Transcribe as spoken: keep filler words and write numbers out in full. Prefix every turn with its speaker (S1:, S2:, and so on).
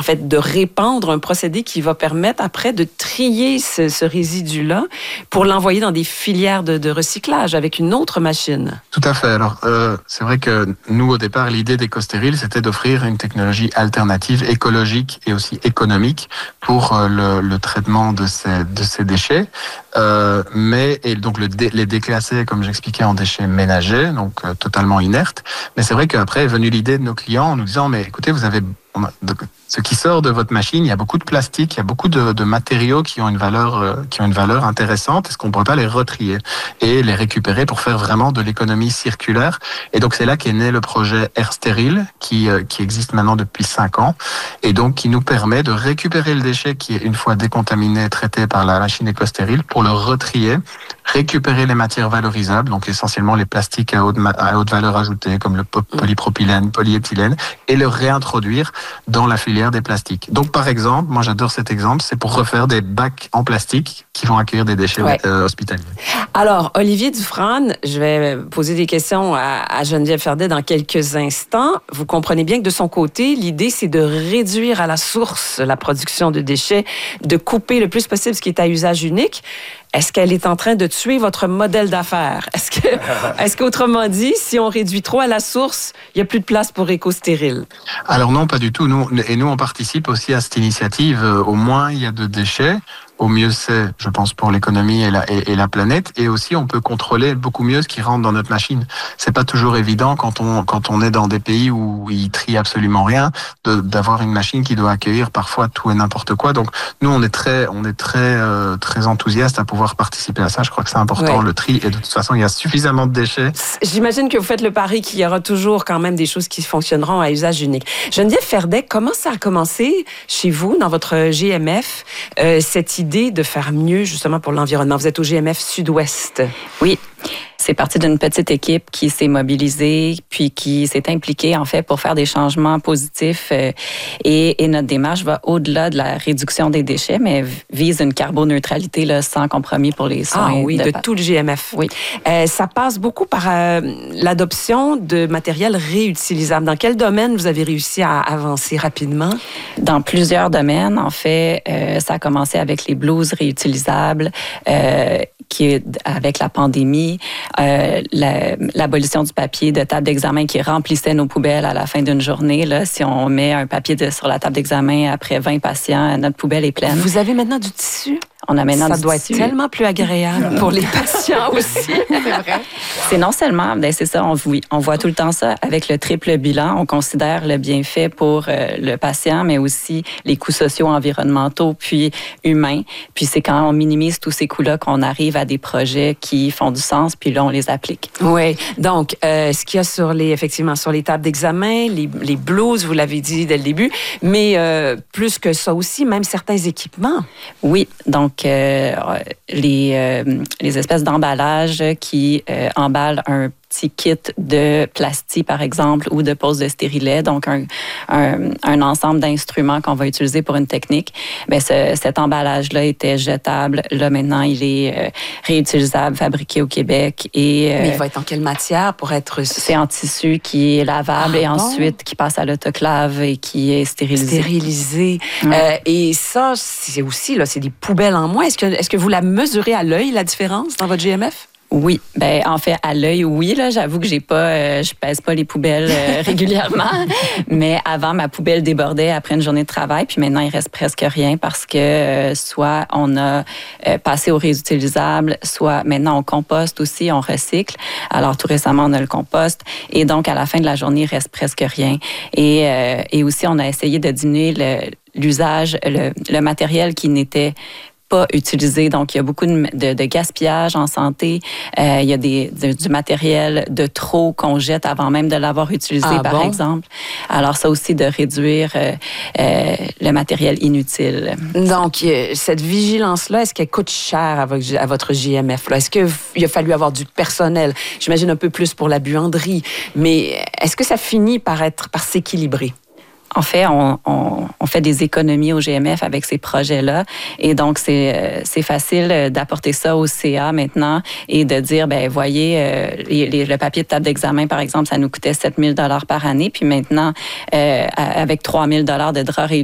S1: fait, de répandre un procédé qui va permettre après de trier ce, ce résidu-là pour l'envoyer dans des filières de, de recyclage avec une autre machine.
S2: Tout à fait. Alors, euh, c'est vrai que nous, au départ, l'idée d'EcoStéril, c'était d'offrir une technologie alternative, écologique et aussi économique pour euh, le, le traitement de ces, de ces déchets. Euh, mais, et donc, le dé, les déclasser, comme j'expliquais, en déchets ménagers, donc euh, totalement inertes. Mais c'est vrai qu'après est venue l'idée de nos clients en nous disant, mais écoutez, vous avez... ce qui sort de votre machine, il y a beaucoup de plastique, il y a beaucoup de, de matériaux qui ont une valeur, euh, qui ont une valeur intéressante. Est-ce qu'on ne pourrait pas les retrier et les récupérer pour faire vraiment de l'économie circulaire? Et donc c'est là qu'est né le projet AirStéril, qui euh, qui existe maintenant depuis cinq ans, et donc qui nous permet de récupérer le déchet qui est une fois décontaminé, traité par la machine EcoStéril, pour le retrier, récupérer les matières valorisables, donc essentiellement les plastiques à haute, à haute valeur ajoutée, comme le polypropylène, polyéthylène, et le réintroduire dans la filière des plastiques. Donc, par exemple, moi j'adore cet exemple, c'est pour refaire des bacs en plastique qui vont accueillir des déchets ouais. euh, hospitaliers.
S1: Alors, Olivier Dufresne, je vais poser des questions à, à Geneviève Ferdet dans quelques instants. Vous comprenez bien que de son côté, l'idée, c'est de réduire à la source la production de déchets, de couper le plus possible ce qui est à usage unique. Est-ce qu'elle est en train de tuer votre modèle d'affaires? Est-ce que, est-ce qu'autrement dit, si on réduit trop à la source, il n'y a plus de place pour EcoStéril?
S2: Alors non, pas du tout. Nous, et nous, on participe aussi à cette initiative. Au moins, il y a de déchets. Au mieux c'est, je pense, pour l'économie et la, et, et la planète. Et aussi, on peut contrôler beaucoup mieux ce qui rentre dans notre machine. C'est pas toujours évident quand on, quand on est dans des pays où ils trient absolument rien, de, d'avoir une machine qui doit accueillir parfois tout et n'importe quoi. Donc, nous, on est très, on est très, euh, très enthousiastes à pouvoir participer à ça. Je crois que c'est important, ouais. le tri. Et de toute façon, il y a suffisamment de déchets.
S1: J'imagine que vous faites le pari qu'il y aura toujours quand même des choses qui fonctionneront à usage unique. Geneviève Ferdet, comment ça a commencé chez vous, dans votre G M F, euh, cette idée de faire mieux justement pour l'environnement? Vous êtes au G M F Sud-Ouest.
S3: Oui. C'est parti d'une petite équipe qui s'est mobilisée, puis qui s'est impliquée, en fait, pour faire des changements positifs. Euh, et, et notre démarche va au-delà de la réduction des déchets, mais vise une carboneutralité là, sans compromis pour les soins.
S1: Ah oui, de,
S3: de
S1: tout le G M F.
S3: Oui.
S1: Euh, ça passe beaucoup par euh, l'adoption de matériel réutilisable. Dans quel domaine vous avez réussi à avancer rapidement?
S3: Dans plusieurs domaines. En fait, euh, ça a commencé avec les blouses réutilisables, euh, qui est avec la pandémie. Euh, la, l'abolition du papier de table d'examen qui remplissait nos poubelles à la fin d'une journée. Là, si on met un papier de, sur la table d'examen après vingt patients, notre poubelle est pleine.
S1: Vous avez maintenant du tissu?
S3: On a maintenant
S1: ça
S3: du
S1: doit
S3: tissu.
S1: être tellement plus agréable pour les patients aussi. C'est vrai.
S3: C'est non seulement, ben c'est ça, on, on voit tout le temps ça avec le triple bilan. On considère le bienfait pour euh, le patient, mais aussi les coûts sociaux, environnementaux, puis humains. Puis c'est quand on minimise tous ces coûts-là qu'on arrive à des projets qui font du sens, puis là, on les applique.
S1: Oui. Donc, euh, ce qu'il y a sur les, effectivement, sur les tables d'examen, les, les blouses, vous l'avez dit dès le début, mais euh, plus que ça aussi, même certains équipements.
S3: Oui. Donc, Donc, euh, les, euh, les espèces d'emballages qui euh, emballent un petit kit de plastique, par exemple, ou de pose de stérilet, donc un, un, un ensemble d'instruments qu'on va utiliser pour une technique. Bien, ce, cet emballage-là était jetable. Là, maintenant, il est euh, réutilisable, fabriqué au Québec. Et, euh,
S1: Mais il va être en quelle matière pour être...
S3: C'est en tissu qui est lavable ah, et bon? ensuite qui passe à l'autoclave et qui est stérilisé.
S1: Stérilisé.
S3: Mmh.
S1: Euh, et ça, c'est aussi, là, c'est des poubelles en moins. Est-ce que, est-ce que vous la mesurez à l'œil, la différence, dans votre G M F?
S3: Oui, ben en fait à l'œil oui là, j'avoue que j'ai pas euh, je pèse pas les poubelles euh, régulièrement, mais avant ma poubelle débordait après une journée de travail, puis maintenant il reste presque rien parce que euh, soit on a euh, passé au réutilisable, soit maintenant on composte aussi, on recycle. Alors tout récemment on a le compost et donc à la fin de la journée il reste presque rien. Et euh, et aussi on a essayé de diminuer le, l'usage le, le matériel qui n'était pas utilisé. Donc, il y a beaucoup de, de, de gaspillage en santé. Euh, il y a des, de, du matériel de trop qu'on jette avant même de l'avoir utilisé, ah, par bon? exemple. Alors, ça aussi, de réduire euh, euh, le matériel inutile.
S1: Donc, cette vigilance-là, est-ce qu'elle coûte cher à votre, à votre J M F? Là? Est-ce qu'il a fallu avoir du personnel? J'imagine un peu plus pour la buanderie. Mais est-ce que ça finit par être, par s'équilibrer?
S3: En fait, on, on, on fait des économies au G M F avec ces projets-là. Et donc, c'est, c'est facile d'apporter ça au C A maintenant et de dire, ben voyez, euh, les, les, le papier de table d'examen, par exemple, ça nous coûtait sept mille dollars par année. Puis maintenant, euh, avec trois mille dollars de draps